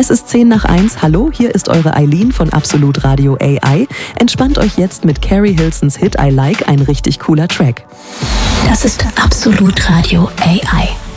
Es ist 10 nach 1. Hallo, hier ist eure Eileen von Absolut Radio AI. Entspannt euch jetzt mit Carrie Hilsons Hit I Like, ein richtig cooler Track. Das ist Absolut Radio AI.